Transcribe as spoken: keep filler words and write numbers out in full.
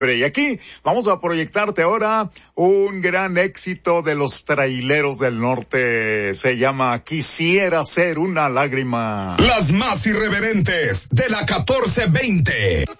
Y aquí vamos a proyectarte ahora un gran éxito de los Traileros del Norte. Se llama Quisiera ser una lágrima. Las más irreverentes de la catorce veinte.